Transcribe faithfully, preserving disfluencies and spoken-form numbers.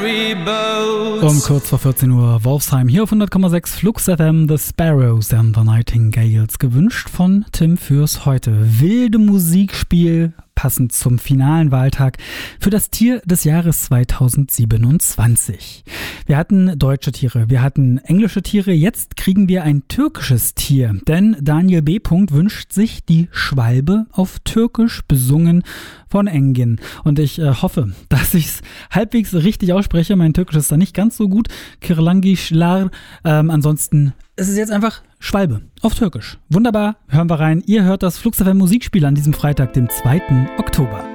Um kurz vor vierzehn Uhr Wolfsheim hier auf hundert Komma sechs Flux F M, The Sparrows and the Nightingales, gewünscht von Tim fürs heute. Wilde Musikspiel, passend zum finalen Wahltag für das Tier des Jahres zweitausendsiebenundzwanzig. Wir hatten deutsche Tiere, wir hatten englische Tiere, jetzt kriegen wir ein türkisches Tier, denn Daniel B. wünscht sich die Schwalbe auf Türkisch, besungen von Engin. Und ich äh, hoffe, dass ich es halbwegs richtig ausspreche. Mein Türkisch ist da nicht ganz so gut. Kirlangishlar. Ähm, ansonsten ist es jetzt einfach Schwalbe auf Türkisch. Wunderbar, hören wir rein. Ihr hört das Flux F M Musikspiel an diesem Freitag, dem zweiten Oktober.